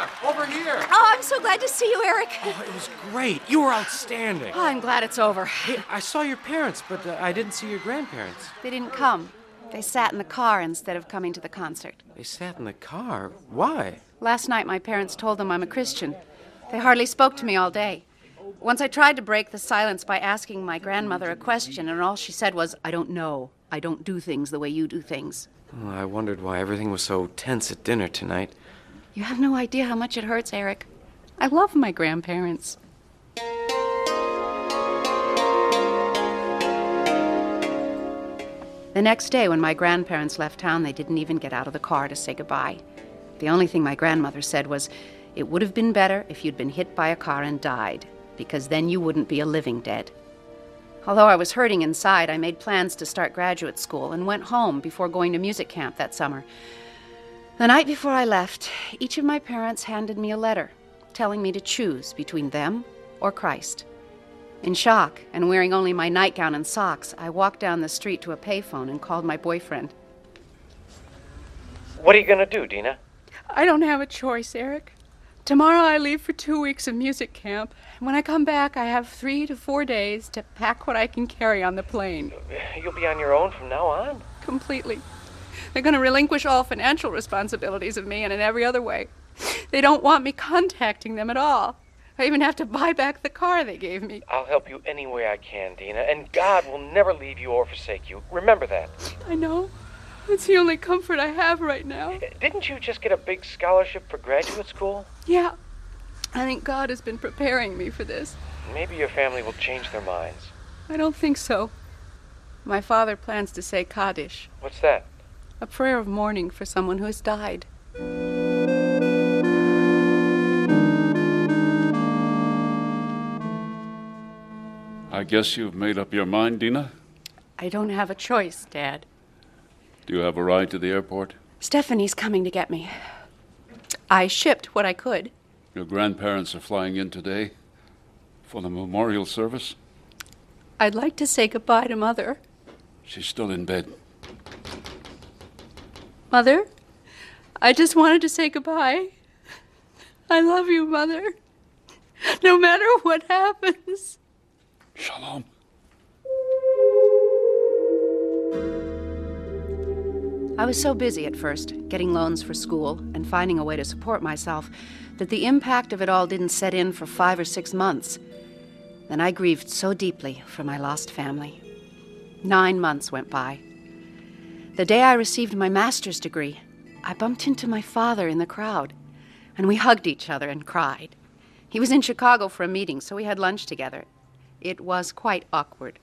Dina, over here. Oh, I'm so glad to see you, Eric. Oh, it was great. You were outstanding. Oh, I'm glad it's over. Hey, I saw your parents, but I didn't see your grandparents. They didn't come. They sat in the car instead of coming to the concert. They sat in the car? Why? Last night, my parents told them I'm a Christian. They hardly spoke to me all day. Once I tried to break the silence by asking my grandmother a question, and all she said was, "I don't know. I don't do things the way you do things." Well, I wondered why everything was so tense at dinner tonight. You have no idea how much it hurts, Eric. I love my grandparents. The next day, when my grandparents left town, they didn't even get out of the car to say goodbye. The only thing my grandmother said was, "It would have been better if you'd been hit by a car and died, because then you wouldn't be a living dead." Although I was hurting inside, I made plans to start graduate school and went home before going to music camp that summer. The night before I left, each of my parents handed me a letter telling me to choose between them or Christ. In shock, and wearing only my nightgown and socks, I walked down the street to a payphone and called my boyfriend. What are you going to do, Dina? I don't have a choice, Eric. Tomorrow I leave for 2 weeks of music camp. When I come back, I have 3 to 4 days to pack what I can carry on the plane. You'll be on your own from now on? Completely. They're going to relinquish all financial responsibilities of me and in every other way. They don't want me contacting them at all. I even have to buy back the car they gave me. I'll help you any way I can, Dina, and God will never leave you or forsake you. Remember that. I know. It's the only comfort I have right now. Didn't you just get a big scholarship for graduate school? Yeah. I think God has been preparing me for this. Maybe your family will change their minds. I don't think so. My father plans to say Kaddish. What's that? A prayer of mourning for someone who has died. I guess you've made up your mind, Dina? I don't have a choice, Dad. Do you have a ride to the airport? Stephanie's coming to get me. I shipped what I could. Your grandparents are flying in today for the memorial service? I'd like to say goodbye to Mother. She's still in bed. Mother, I just wanted to say goodbye. I love you, Mother. No matter what happens. Shalom. I was so busy at first, getting loans for school and finding a way to support myself, that the impact of it all didn't set in for 5 or 6 months. Then I grieved so deeply for my lost family. 9 months went by. The day I received my master's degree, I bumped into my father in the crowd, and we hugged each other and cried. He was in Chicago for a meeting, so we had lunch together. It was quite awkward.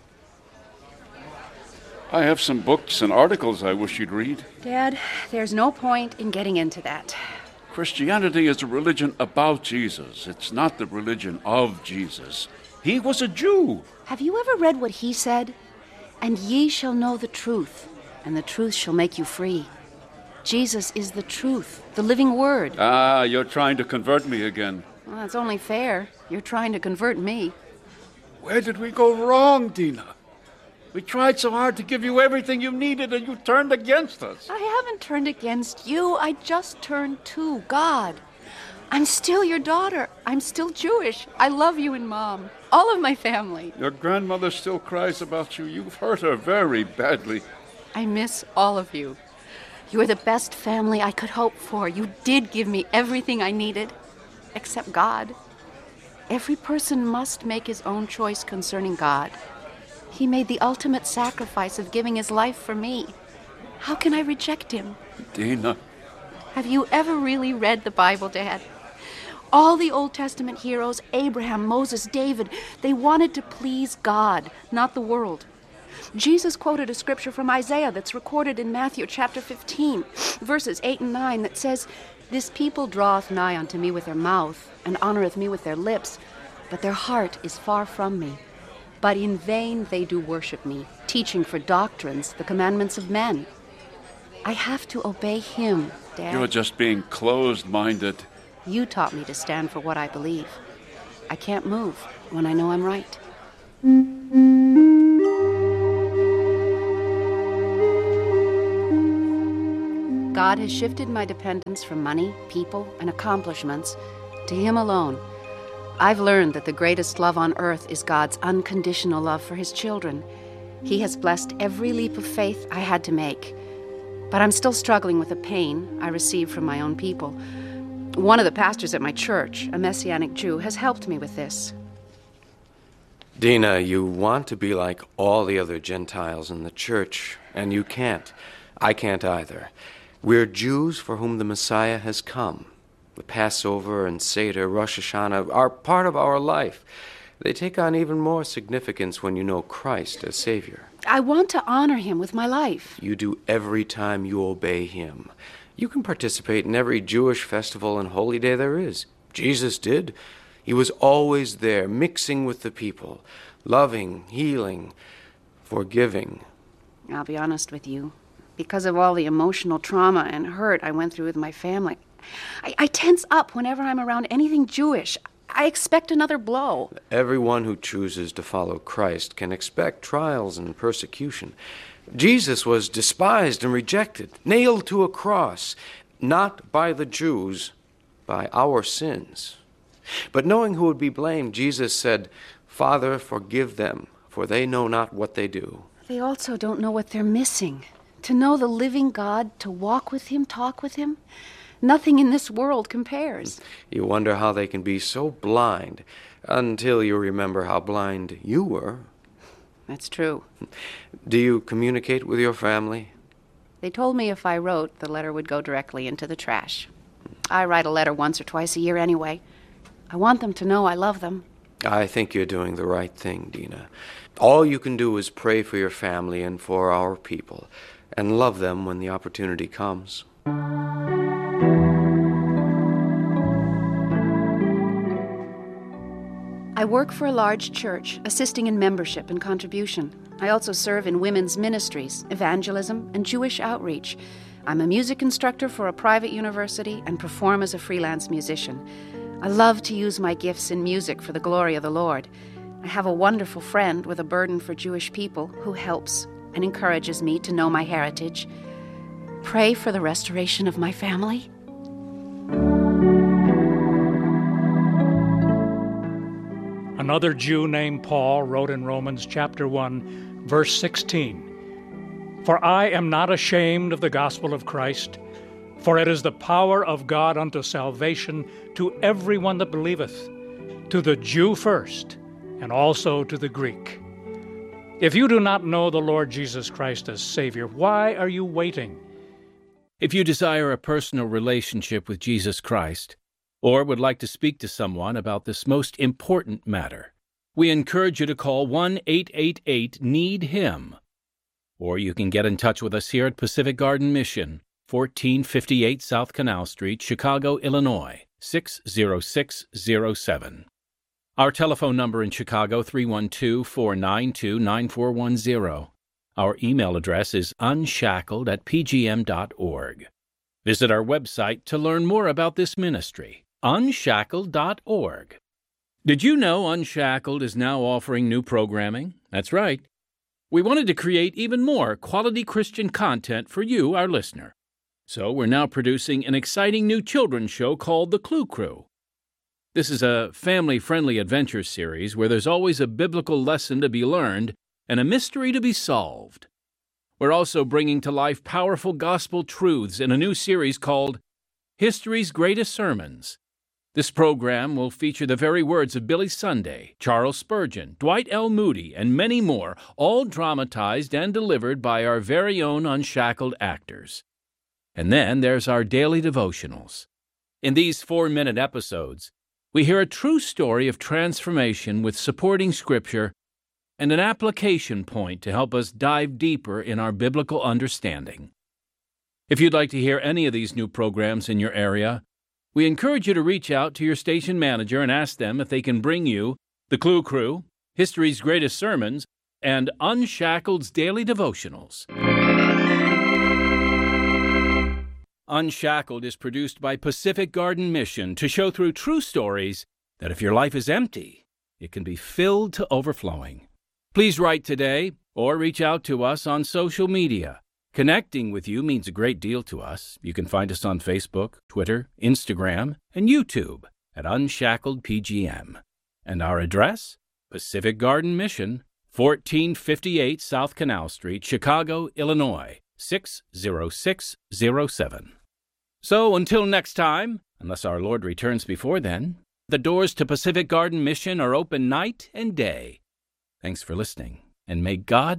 I have some books and articles I wish you'd read. Dad, there's no point in getting into that. Christianity is a religion about Jesus. It's not the religion of Jesus. He was a Jew. Have you ever read what he said? "And ye shall know the truth, and the truth shall make you free." Jesus is the truth, the living word. Ah, you're trying to convert me again. Well, that's only fair. You're trying to convert me. Where did we go wrong, Dina? We tried so hard to give you everything you needed, and you turned against us. I haven't turned against you. I just turned to God. I'm still your daughter. I'm still Jewish. I love you and Mom. All of my family. Your grandmother still cries about you. You've hurt her very badly. I miss all of you. You are the best family I could hope for. You did give me everything I needed, except God. Every person must make his own choice concerning God. He made the ultimate sacrifice of giving his life for me. How can I reject him? Dina. Have you ever really read the Bible, Dad? All the Old Testament heroes, Abraham, Moses, David, they wanted to please God, not the world. Jesus quoted a scripture from Isaiah that's recorded in Matthew chapter 15, verses 8 and 9, that says, "This people draweth nigh unto me with their mouth, and honoreth me with their lips, but their heart is far from me. But in vain they do worship me, teaching for doctrines the commandments of men." I have to obey him, Dad. You're just being closed-minded. You taught me to stand for what I believe. I can't move when I know I'm right. God has shifted my dependence from money, people, and accomplishments to Him alone. I've learned that the greatest love on earth is God's unconditional love for His children. He has blessed every leap of faith I had to make. But I'm still struggling with the pain I receive from my own people. One of the pastors at my church, a Messianic Jew, has helped me with this. Dina, you want to be like all the other Gentiles in the church, and you can't. I can't either. We're Jews for whom the Messiah has come. The Passover and Seder, Rosh Hashanah are part of our life. They take on even more significance when you know Christ as Savior. I want to honor Him with my life. You do every time you obey Him. You can participate in every Jewish festival and holy day there is. Jesus did. He was always there, mixing with the people, loving, healing, forgiving. I'll be honest with you. Because of all the emotional trauma and hurt I went through with my family, I tense up whenever I'm around anything Jewish. I expect another blow. Everyone who chooses to follow Christ can expect trials and persecution. Jesus was despised and rejected, nailed to a cross, not by the Jews, by our sins. But knowing who would be blamed, Jesus said, "Father, forgive them, for they know not what they do." They also don't know what they're missing. To know the living God, to walk with Him, talk with Him, nothing in this world compares. You wonder how they can be so blind until you remember how blind you were. That's true. Do you communicate with your family? They told me if I wrote, the letter would go directly into the trash. I write a letter once or twice a year anyway. I want them to know I love them. I think you're doing the right thing, Dina. All you can do is pray for your family and for our people, and love them when the opportunity comes. I work for a large church, assisting in membership and contribution. I also serve in women's ministries, evangelism, and Jewish outreach. I'm a music instructor for a private university and perform as a freelance musician. I love to use my gifts in music for the glory of the Lord. I have a wonderful friend with a burden for Jewish people who helps and encourages me to know my heritage. Pray for the restoration of my family. Another Jew named Paul wrote in Romans chapter 1, verse 16, "For I am not ashamed of the gospel of Christ, for it is the power of God unto salvation to everyone that believeth, to the Jew first, and also to the Greek." If you do not know the Lord Jesus Christ as Savior, why are you waiting? If you desire a personal relationship with Jesus Christ, or would like to speak to someone about this most important matter, we encourage you to call 1-888-NEED-HIM. Or you can get in touch with us here at Pacific Garden Mission, 1458 South Canal Street, Chicago, Illinois, 60607. Our telephone number in Chicago, 312-492-9410. Our email address is unshackled@pgm.org. Visit our website to learn more about this ministry, unshackled.org. Did you know Unshackled is now offering new programming? That's right. We wanted to create even more quality Christian content for you, our listener. So we're now producing an exciting new children's show called The Clue Crew. This is a family-friendly adventure series where there's always a biblical lesson to be learned and a mystery to be solved. We're also bringing to life powerful gospel truths in a new series called History's Greatest Sermons. This program will feature the very words of Billy Sunday, Charles Spurgeon, Dwight L. Moody, and many more, all dramatized and delivered by our very own Unshackled actors. And then there's our daily devotionals. In these 4-minute episodes, we hear a true story of transformation with supporting scripture and an application point to help us dive deeper in our biblical understanding. If you'd like to hear any of these new programs in your area, we encourage you to reach out to your station manager and ask them if they can bring you The Clue Crew, History's Greatest Sermons, and Unshackled's Daily Devotionals. Unshackled is produced by Pacific Garden Mission to show through true stories that if your life is empty, it can be filled to overflowing. Please write today or reach out to us on social media. Connecting with you means a great deal to us. You can find us on Facebook, Twitter, Instagram, and YouTube at Unshackled PGM. And our address? Pacific Garden Mission, 1458 South Canal Street, Chicago, Illinois, 60607. So until next time, unless our Lord returns before then, the doors to Pacific Garden Mission are open night and day. Thanks for listening, and may God